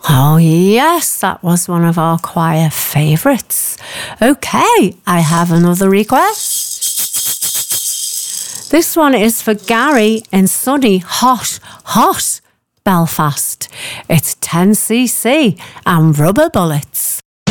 Oh, yes, that was one of our choir favourites. OK, I have another request. This one is for Gary in sunny, hot Belfast. It's 10cc and Rubber Bullets.